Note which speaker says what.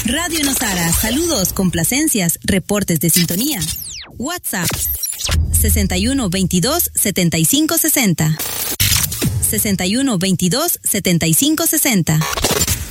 Speaker 1: Radio Nosara, saludos, complacencias, reportes de sintonía. WhatsApp 61 22 75 60. 61 22 75 60.